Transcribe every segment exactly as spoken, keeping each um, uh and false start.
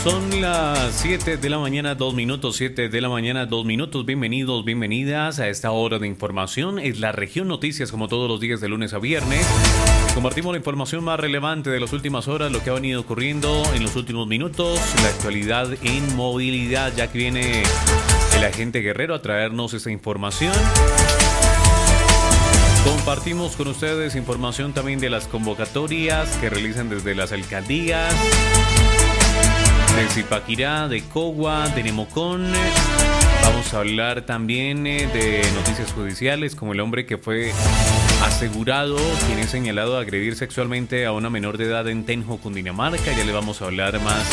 Son las siete de la mañana, dos minutos, siete de la mañana, dos minutos. Bienvenidos, bienvenidas a esta hora de información. Es la región Noticias, como todos los días de lunes a viernes. Compartimos la información más relevante de las últimas horas, lo que ha venido ocurriendo en los últimos minutos, la actualidad en movilidad, ya que viene el agente Guerrero a traernos esta información. Compartimos con ustedes información también de las convocatorias que realizan desde las alcaldías de Zipaquirá, de Cogua, de Nemocón. Vamos a hablar también de noticias judiciales, como el hombre que fue asegurado, quien es señalado de agredir sexualmente a una menor de edad en Tenjo, Cundinamarca. Ya le vamos a hablar más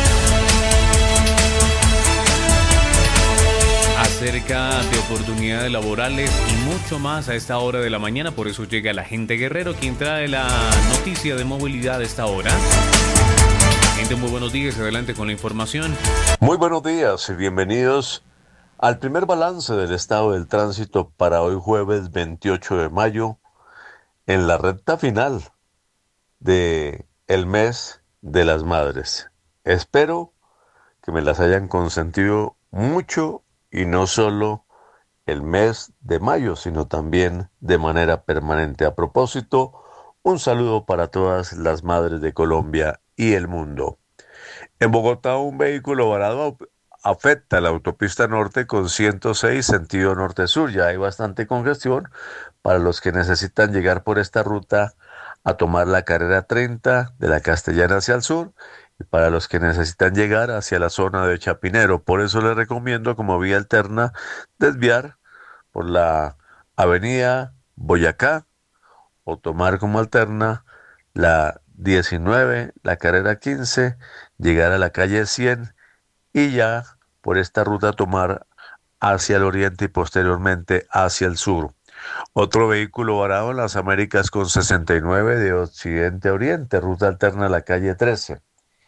acerca de oportunidades laborales y mucho más a esta hora de la mañana. Por eso llega el agente Guerrero, quien trae la noticia de movilidad a esta hora. Gente, muy buenos días, adelante con la información. Muy buenos días y bienvenidos al primer balance del estado del tránsito para hoy jueves veintiocho de mayo, en la recta final de el mes de las madres. Espero que me las hayan consentido mucho y no solo el mes de mayo, sino también de manera permanente. A propósito, un saludo para todas las madres de Colombia y el mundo. En Bogotá, un vehículo varado afecta la autopista norte con ciento seis sentido norte-sur. Ya hay bastante congestión para los que necesitan llegar por esta ruta a tomar la carrera treinta de la Castellana hacia el sur y para los que necesitan llegar hacia la zona de Chapinero. Por eso les recomiendo como vía alterna desviar por la avenida Boyacá o tomar como alterna la diecinueve, la carrera quince, llegar a la calle cien y ya por esta ruta tomar hacia el oriente y posteriormente hacia el sur. Otro vehículo varado en las Américas con sesenta y nueve de occidente a oriente, ruta alterna a la calle trece.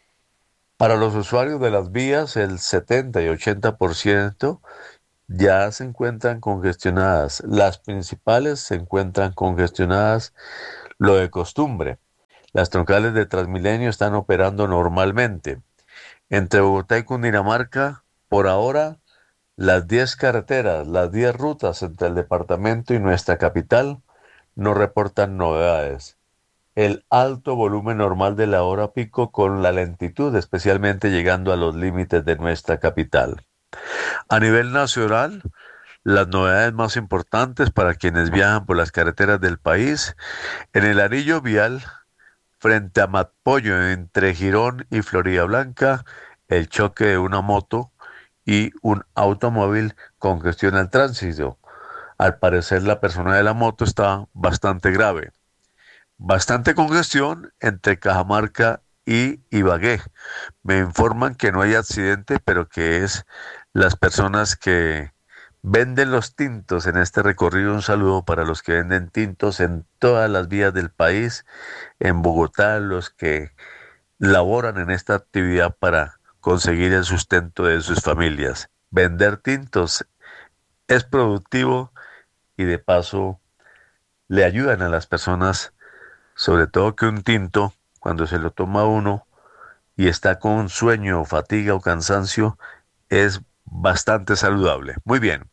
Para los usuarios de las vías, el setenta y ochenta por ciento ya se encuentran congestionadas. Las principales se encuentran congestionadas, lo de costumbre. Las troncales de Transmilenio están operando normalmente. Entre Bogotá y Cundinamarca, por ahora, las diez carreteras, las diez rutas entre el departamento y nuestra capital no reportan novedades. El alto volumen normal de la hora pico con la lentitud, especialmente llegando a los límites de nuestra capital. A nivel nacional, las novedades más importantes para quienes viajan por las carreteras del país, en el anillo vial, frente a Matpollo, entre Girón y Florida Blanca, el choque de una moto y un automóvil congestiona el tránsito. Al parecer la persona de la moto está bastante grave. Bastante congestión entre Cajamarca y Ibagué. Me informan que no hay accidente, pero que es las personas que venden los tintos en este recorrido. Un saludo para los que venden tintos en todas las vías del país, en Bogotá, los que laboran en esta actividad para conseguir el sustento de sus familias. Vender tintos es productivo y de paso le ayudan a las personas, sobre todo que un tinto, cuando se lo toma uno y está con sueño, fatiga o cansancio, es bastante saludable. Muy bien.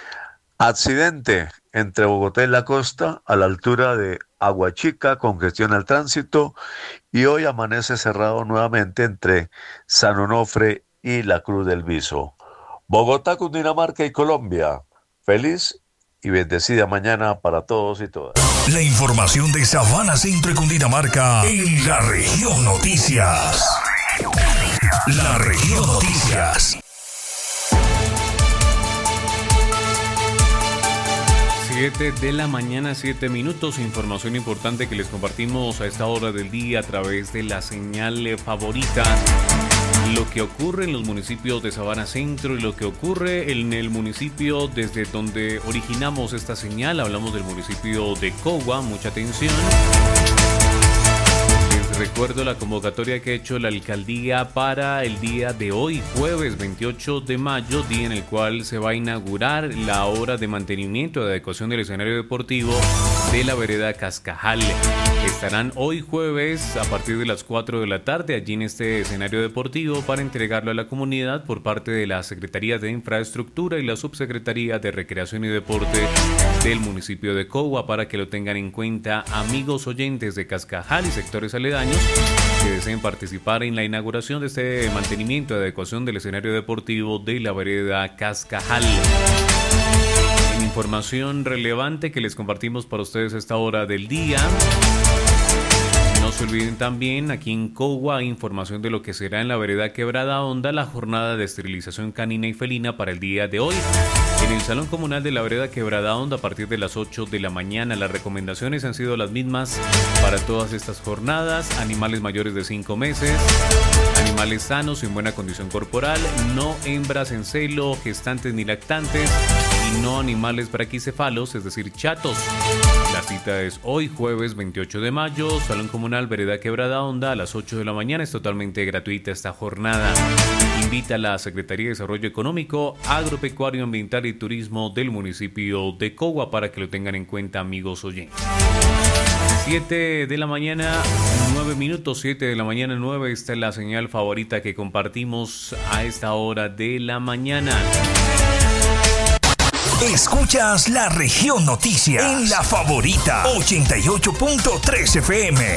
Accidente entre Bogotá y la costa a la altura de Aguachica, congestiona el tránsito y hoy amanece cerrado nuevamente entre San Onofre y la Cruz del Viso. Bogotá, Cundinamarca y Colombia. Feliz y bendecida mañana para todos y todas. La información de Sabana Centro y Cundinamarca en la región Noticias. La región Noticias. siete de la mañana, siete minutos. Información importante que les compartimos a esta hora del día a través de la señal favorita. Lo que ocurre en los municipios de Sabana Centro y lo que ocurre en el municipio desde donde originamos esta señal. Hablamos del municipio de Cogua. Mucha atención. Les recuerdo la convocatoria que ha hecho la alcaldía para el día de hoy, jueves veintiocho de mayo, día en el cual se va a inaugurar la obra de mantenimiento y adecuación del escenario deportivo de la vereda Cascajal. Estarán hoy jueves a partir de las cuatro de la tarde allí en este escenario deportivo para entregarlo a la comunidad por parte de la Secretaría de Infraestructura y la Subsecretaría de Recreación y Deporte del municipio de Cogua, para que lo tengan en cuenta amigos oyentes de Cascajal y sectores aledaños que deseen participar en la inauguración de este mantenimiento y adecuación del escenario deportivo de la vereda Cascajal. En información relevante que les compartimos para ustedes a esta hora del día, no se olviden también aquí en Cogua información de lo que será en la vereda Quebrada Honda la jornada de esterilización canina y felina para el día de hoy. En el Salón Comunal de la vereda Quebrada Honda a partir de las ocho de la mañana. Las recomendaciones han sido las mismas para todas estas jornadas: animales mayores de cinco meses, animales sanos y en buena condición corporal, no hembras en celo, gestantes ni lactantes y no animales braquicefalos, es decir, chatos. La cita es hoy jueves veintiocho de mayo, Salón Comunal Vereda Quebrada Honda a las ocho de la mañana. Es totalmente gratuita esta jornada. Invita a la Secretaría de Desarrollo Económico, Agropecuario, Ambiental y Turismo del municipio de Cogua para que lo tengan en cuenta, amigos oyentes. siete de la mañana, nueve minutos, siete de la mañana, nueve. Esta es la señal favorita que compartimos a esta hora de la mañana. Escuchas La Región Noticias en La Favorita ochenta y ocho punto tres F M.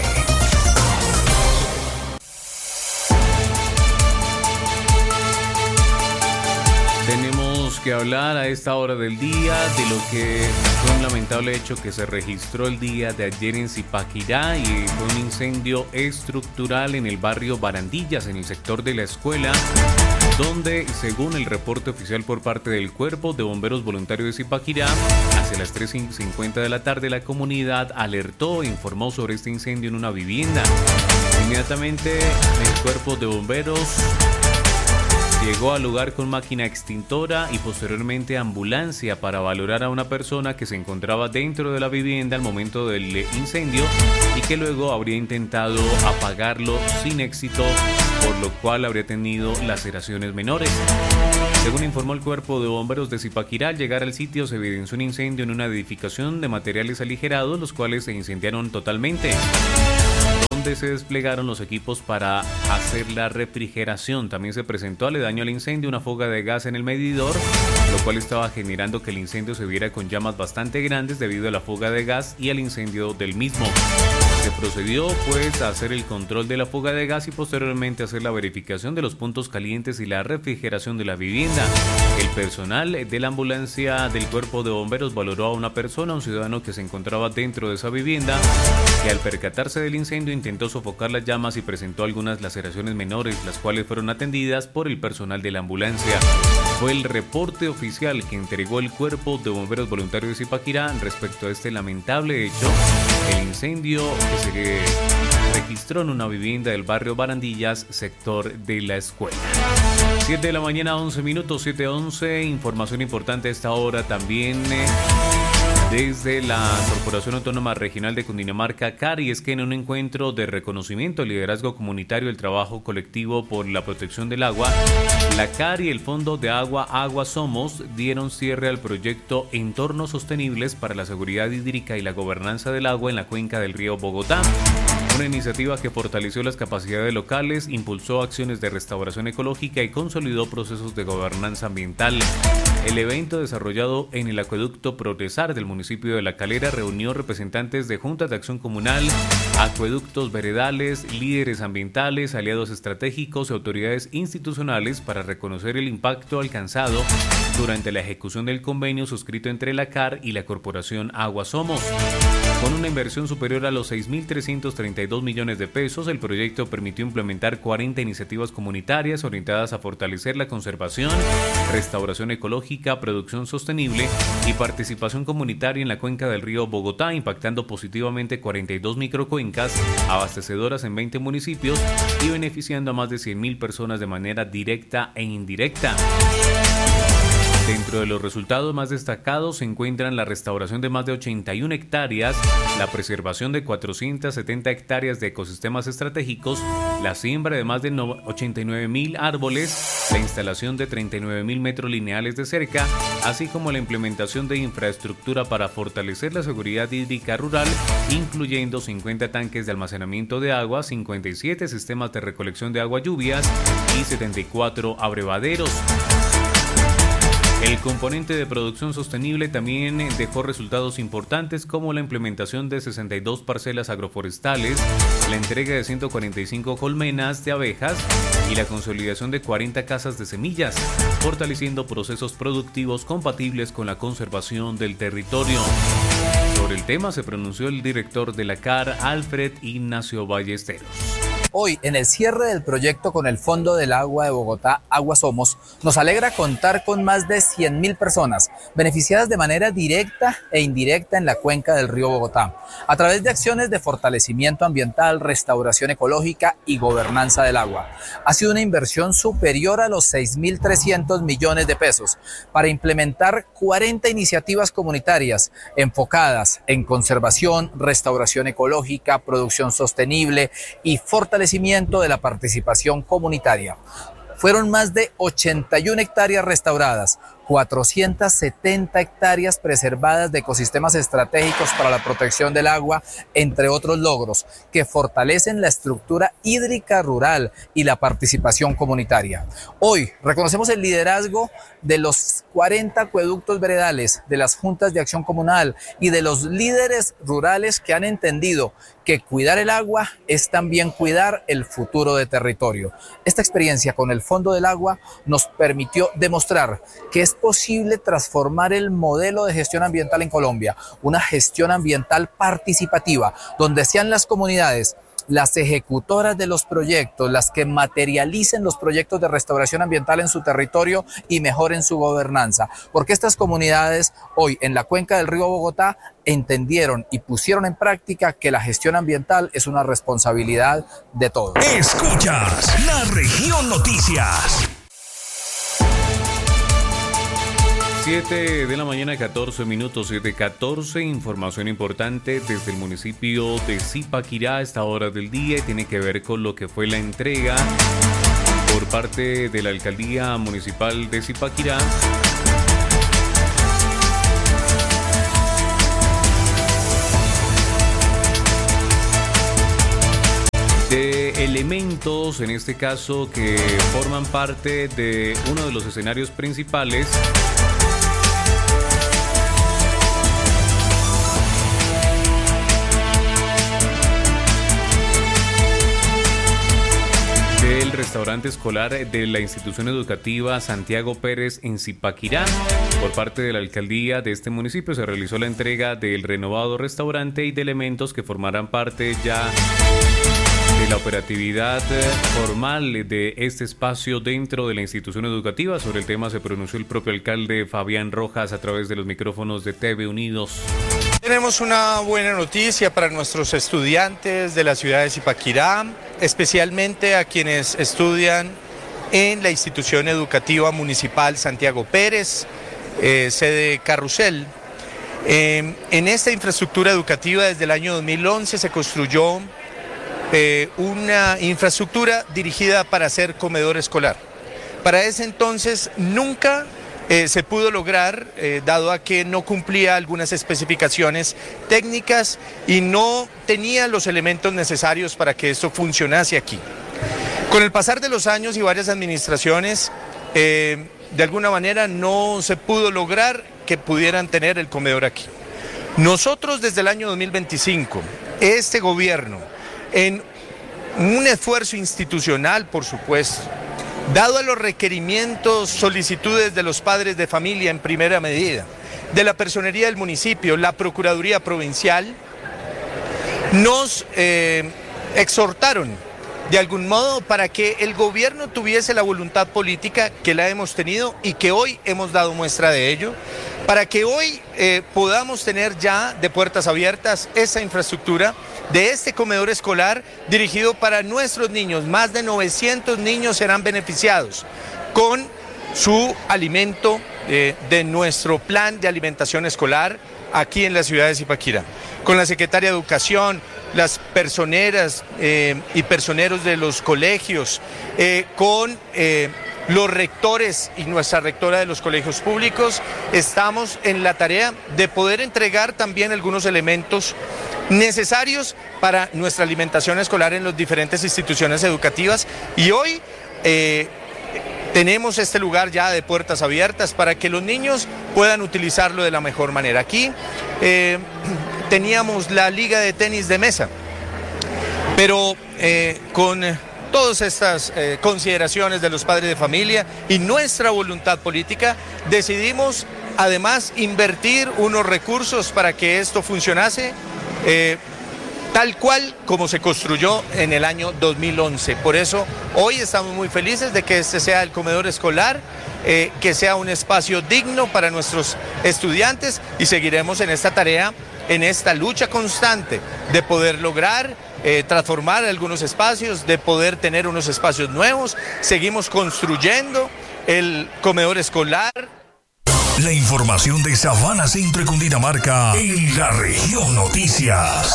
Tenemos que hablar a esta hora del día de lo que fue un lamentable hecho que se registró el día de ayer en Zipaquirá, y fue un incendio estructural en el barrio Barandillas, en el sector de la escuela, donde, según el reporte oficial por parte del Cuerpo de Bomberos Voluntarios de Zipaquirá, hacia las tres y cincuenta de la tarde la comunidad alertó e informó sobre este incendio en una vivienda. Inmediatamente el Cuerpo de Bomberos llegó al lugar con máquina extintora y posteriormente ambulancia para valorar a una persona que se encontraba dentro de la vivienda al momento del incendio y que luego habría intentado apagarlo sin éxito, por lo cual habría tenido laceraciones menores. Según informó el Cuerpo de Bomberos de Zipaquirá, al llegar al sitio se evidenció un incendio en una edificación de materiales aligerados, los cuales se incendiaron totalmente, donde se desplegaron los equipos para hacer la refrigeración. También se presentó aledaño al incendio una fuga de gas en el medidor, lo cual estaba generando que el incendio se viera con llamas bastante grandes debido a la fuga de gas y al incendio del mismo. Se procedió pues a hacer el control de la fuga de gas y posteriormente a hacer la verificación de los puntos calientes y la refrigeración de la vivienda. El personal de la ambulancia del Cuerpo de Bomberos valoró a una persona, un ciudadano que se encontraba dentro de esa vivienda, que al percatarse del incendio intentó sofocar las llamas y presentó algunas laceraciones menores, las cuales fueron atendidas por el personal de la ambulancia. Fue el reporte oficial que entregó el Cuerpo de Bomberos Voluntarios de Zipaquirá respecto a este lamentable hecho, el incendio que se registró en una vivienda del barrio Barandillas, sector de la escuela. siete de la mañana, once minutos, siete once. Información importante a esta hora también eh, desde la Corporación Autónoma Regional de Cundinamarca, C A R, y es que en un encuentro de reconocimiento al liderazgo comunitario del trabajo colectivo por la protección del agua, la C A R y el Fondo de Agua Agua Somos dieron cierre al proyecto Entornos Sostenibles para la Seguridad Hídrica y la Gobernanza del Agua en la cuenca del río Bogotá. Una iniciativa que fortaleció las capacidades locales, impulsó acciones de restauración ecológica y consolidó procesos de gobernanza ambiental. El evento, desarrollado en el acueducto Progresar del municipio de La Calera, reunió representantes de juntas de acción comunal, acueductos veredales, líderes ambientales, aliados estratégicos y autoridades institucionales para reconocer el impacto alcanzado durante la ejecución del convenio suscrito entre la C A R y la Corporación Agua Somos. Con una inversión superior a los seis mil trescientos treinta y dos millones de pesos, el proyecto permitió implementar cuarenta iniciativas comunitarias orientadas a fortalecer la conservación, restauración ecológica, producción sostenible y participación comunitaria en la cuenca del río Bogotá, impactando positivamente cuarenta y dos microcuencas abastecedoras en veinte municipios y beneficiando a más de cien mil personas de manera directa e indirecta. Dentro de los resultados más destacados se encuentran la restauración de más de ochenta y una hectáreas, la preservación de cuatrocientas setenta hectáreas de ecosistemas estratégicos la siembra de más de ochenta y nueve mil árboles, la instalación de treinta y nueve mil metros lineales de cerca, así como la implementación de infraestructura para fortalecer la seguridad hídrica rural, incluyendo cincuenta tanques de almacenamiento de agua, cincuenta y siete sistemas de recolección de agua lluvias y setenta y cuatro abrevaderos. El componente de producción sostenible también dejó resultados importantes como la implementación de sesenta y dos parcelas agroforestales, la entrega de ciento cuarenta y cinco colmenas de abejas y la consolidación de cuarenta casas de semillas, fortaleciendo procesos productivos compatibles con la conservación del territorio. Sobre el tema se pronunció el director de la C A R, Alfred Ignacio Ballesteros. Hoy, en el cierre del proyecto con el Fondo del Agua de Bogotá, Agua Somos, nos alegra contar con más de cien mil personas beneficiadas de manera directa e indirecta en la cuenca del río Bogotá, a través de acciones de fortalecimiento ambiental, restauración ecológica y gobernanza del agua. Ha sido una inversión superior a los seis mil trescientos millones de pesos para implementar cuarenta iniciativas comunitarias enfocadas en conservación, restauración ecológica, producción sostenible y fortalecimiento de la participación comunitaria. Fueron más de ochenta y una hectáreas restauradas, cuatrocientas setenta hectáreas preservadas de ecosistemas estratégicos para la protección del agua, entre otros logros que fortalecen la estructura hídrica rural y la participación comunitaria. Hoy reconocemos el liderazgo de los cuarenta acueductos veredales, de las juntas de acción comunal y de los líderes rurales que han entendido que cuidar el agua es también cuidar el futuro de territorio. Esta experiencia con el Fondo del Agua nos permitió demostrar que es posible transformar el modelo de gestión ambiental en Colombia, una gestión ambiental participativa, donde sean las comunidades las ejecutoras de los proyectos, las que materialicen los proyectos de restauración ambiental en su territorio y mejoren su gobernanza. Porque estas comunidades hoy en la cuenca del río Bogotá entendieron y pusieron en práctica que la gestión ambiental es una responsabilidad de todos. Escuchas La Región Noticias. siete de la mañana, catorce minutos, siete catorce, información importante desde el municipio de Zipaquirá a esta hora del día y tiene que ver con lo que fue la entrega por parte de la Alcaldía Municipal de Zipaquirá de elementos, en este caso, que forman parte de uno de los escenarios principales del restaurante escolar de la institución educativa Santiago Pérez en Zipaquirá. Por parte de la alcaldía de este municipio se realizó la entrega del renovado restaurante y de elementos que formarán parte ya de la operatividad formal de este espacio dentro de la institución educativa. Sobre el tema se pronunció el propio alcalde Fabián Rojas a través de los micrófonos de T V Unidos. Tenemos una buena noticia para nuestros estudiantes de la ciudad de Zipaquirá, especialmente a quienes estudian en la institución educativa municipal Santiago Pérez, eh, sede Carrusel. Eh, en esta infraestructura educativa desde el año dos mil once se construyó eh, una infraestructura dirigida para hacer comedor escolar. Para ese entonces nunca Eh, se pudo lograr, eh, dado a que no cumplía algunas especificaciones técnicas y no tenía los elementos necesarios para que esto funcionase aquí. Con el pasar de los años y varias administraciones, eh, de alguna manera no se pudo lograr que pudieran tener el comedor aquí. Nosotros desde el año dos mil veinticinco, este gobierno, en un esfuerzo institucional, por supuesto, dado a los requerimientos, solicitudes de los padres de familia en primera medida, de la personería del municipio, la Procuraduría Provincial, nos eh, exhortaron de algún modo para que el gobierno tuviese la voluntad política que la hemos tenido y que hoy hemos dado muestra de ello, para que hoy eh, podamos tener ya de puertas abiertas esa infraestructura de este comedor escolar dirigido para nuestros niños. Más de novecientos niños serán beneficiados con su alimento eh, de nuestro plan de alimentación escolar aquí en la ciudad de Zipaquirá. Con la Secretaria de Educación, las personeras eh, y personeros de los colegios, eh, con eh, los rectores y nuestra rectora de los colegios públicos, estamos en la tarea de poder entregar también algunos elementos necesarios para nuestra alimentación escolar en las diferentes instituciones educativas, y hoy eh, tenemos este lugar ya de puertas abiertas para que los niños puedan utilizarlo de la mejor manera. Aquí eh, teníamos la liga de tenis de mesa, pero eh, con todas estas eh, consideraciones de los padres de familia y nuestra voluntad política, decidimos además invertir unos recursos para que esto funcionase eh, tal cual como se construyó en el año dos mil once. Por eso hoy estamos muy felices de que este sea el comedor escolar, eh, que sea un espacio digno para nuestros estudiantes, y seguiremos en esta tarea, en esta lucha constante de poder lograr eh, transformar algunos espacios, de poder tener unos espacios nuevos. Seguimos construyendo el comedor escolar. La información de Sabana Centro y Cundinamarca en la Región Noticias.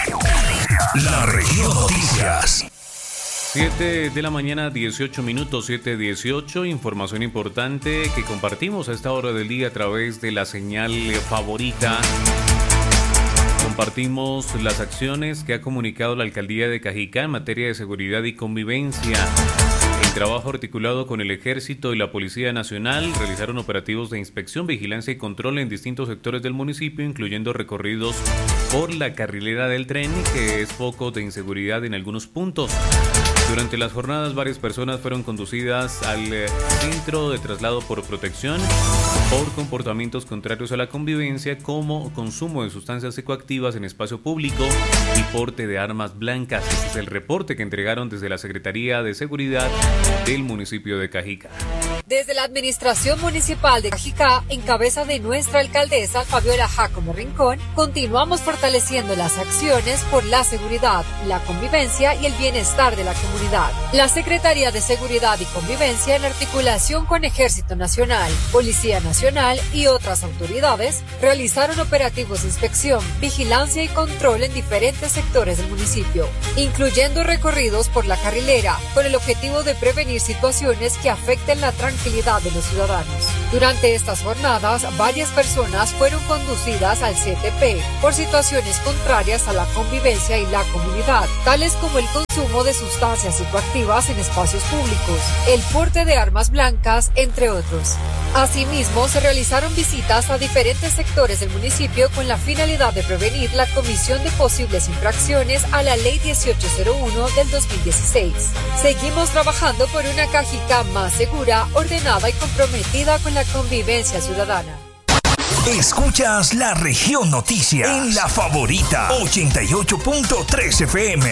La Región Noticias. siete de la mañana, dieciocho minutos, siete dieciocho. Información importante que compartimos a esta hora del día a través de la señal favorita. Compartimos las acciones que ha comunicado la Alcaldía de Cajicá en materia de seguridad y convivencia. En trabajo articulado con el Ejército y la Policía Nacional, realizaron operativos de inspección, vigilancia y control en distintos sectores del municipio, incluyendo recorridos por la carrilera del tren, que es foco de inseguridad en algunos puntos. Durante las jornadas, varias personas fueron conducidas al centro de traslado por protección por comportamientos contrarios a la convivencia, como consumo de sustancias psicoactivas en espacio público y porte de armas blancas. Este es el reporte que entregaron desde la Secretaría de Seguridad del municipio de Cajicá. Desde la Administración Municipal de Cajicá, en cabeza de nuestra alcaldesa Fabiola Jácome Rincón, continuamos fortaleciendo las acciones por la seguridad, la convivencia y el bienestar de la comunidad. La Secretaría de Seguridad y Convivencia, en articulación con Ejército Nacional, Policía Nacional y otras autoridades, realizaron operativos de inspección, vigilancia y control en diferentes sectores del municipio, incluyendo recorridos por la carrilera, con el objetivo de prevenir situaciones que afecten la tranquilidad de los ciudadanos. Durante estas jornadas, varias personas fueron conducidas al C T P por situaciones contrarias a la convivencia y la comunidad, tales como el consumo de sustancias psicoactivas en espacios públicos, el porte de armas blancas, entre otros. Asimismo, se realizaron visitas a diferentes sectores del municipio con la finalidad de prevenir la comisión de posibles infracciones a la Ley dieciocho cero uno del dos mil dieciséis. Seguimos trabajando por una Cajicá más segura, ordenada y comprometida con la convivencia ciudadana. Escuchas la Región Noticias en la favorita ochenta y ocho punto tres F M.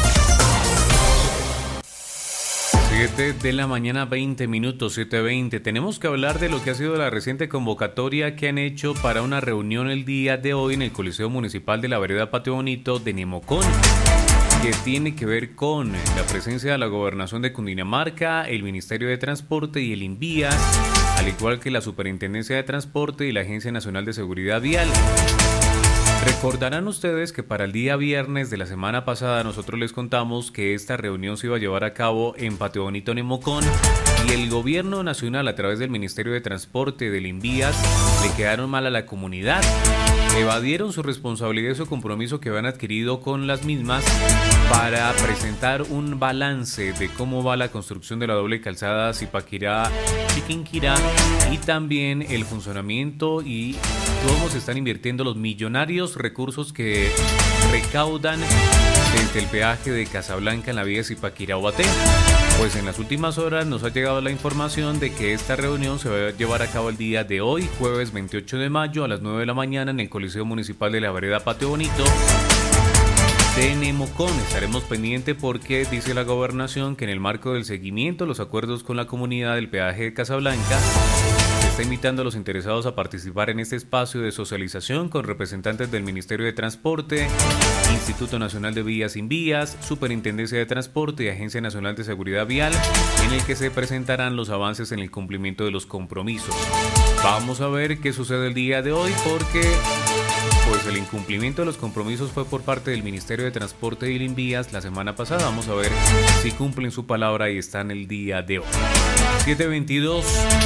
siete de la mañana, veinte minutos, siete veinte. Tenemos que hablar de lo que ha sido la reciente convocatoria que han hecho para una reunión el día de hoy en el Coliseo Municipal de la Vereda Patio Bonito de Nemocón, que tiene que ver con la presencia de la Gobernación de Cundinamarca, el Ministerio de Transporte y el INVIAS, al igual que la Superintendencia de Transporte y la Agencia Nacional de Seguridad Vial. Recordarán ustedes que para el día viernes de la semana pasada nosotros les contamos que esta reunión se iba a llevar a cabo en Patio Bonito Nemocón, y el gobierno nacional, a través del Ministerio de Transporte, del INVIAS, le quedaron mal a la comunidad. Evadieron su responsabilidad y su compromiso que habían adquirido con las mismas para presentar un balance de cómo va la construcción de la doble calzada Zipaquirá-Chiquinquirá, y también el funcionamiento y cómo se están invirtiendo los millonarios recursos que recaudan desde el peaje de Casablanca en la vía Zipaquirá-Obaté. Pues en las últimas horas nos ha llegado la información de que esta reunión se va a llevar a cabo el día de hoy, jueves veintiocho de mayo, a las nueve de la mañana, en el Coliseo Municipal de la Vereda Patio Bonito de Nemocón. Estaremos pendientes porque dice la gobernación que en el marco del seguimiento de los acuerdos con la comunidad del peaje de Casablanca se está invitando a los interesados a participar en este espacio de socialización con representantes del Ministerio de Transporte, Instituto Nacional de Vías sin Vías, Superintendencia de Transporte y Agencia Nacional de Seguridad Vial, en el que se presentarán los avances en el cumplimiento de los compromisos. Vamos a ver qué sucede el día de hoy, porque pues el incumplimiento de los compromisos fue por parte del Ministerio de Transporte y el Invías la semana pasada. Vamos a ver si cumplen su palabra y están el día de hoy. siete veintidós.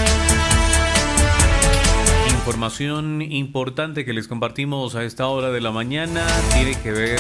Información importante que les compartimos a esta hora de la mañana tiene que ver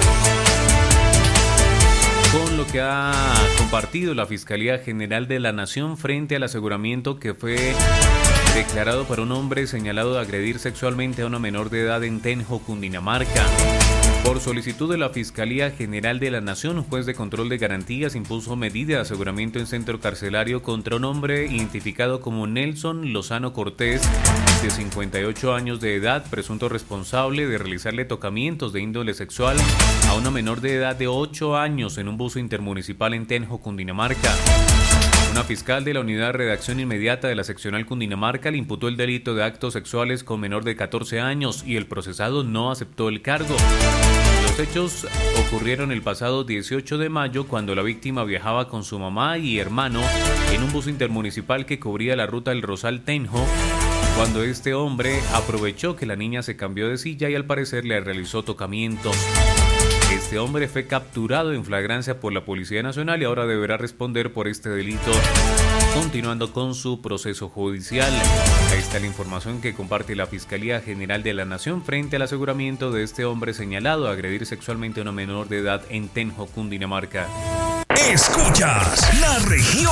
con lo que ha compartido la Fiscalía General de la Nación frente al aseguramiento que fue declarado para un hombre señalado de agredir sexualmente a una menor de edad en Tenjo, Cundinamarca. Por solicitud de la Fiscalía General de la Nación, un juez de control de garantías impuso medida de aseguramiento en centro carcelario contra un hombre identificado como Nelson Lozano Cortés, de cincuenta y ocho años de edad, presunto responsable de realizarle tocamientos de índole sexual a una menor de edad de ocho años en un buzo intermunicipal en Tenjo, Cundinamarca. Una fiscal de la Unidad de Redacción Inmediata de la Seccional Cundinamarca le imputó el delito de actos sexuales con menor de catorce años y el procesado no aceptó el cargo. Los hechos ocurrieron el pasado dieciocho de mayo, cuando la víctima viajaba con su mamá y hermano en un bus intermunicipal que cubría la ruta del Rosal-Tenjo, cuando este hombre aprovechó que la niña se cambió de silla y al parecer le realizó tocamientos. Este hombre fue capturado en flagrancia por la Policía Nacional y ahora deberá responder por este delito, continuando con su proceso judicial. Ahí está la información que comparte la Fiscalía General de la Nación frente al aseguramiento de este hombre señalado de agredir sexualmente a una menor de edad en Tenjo, Cundinamarca. Escuchas la región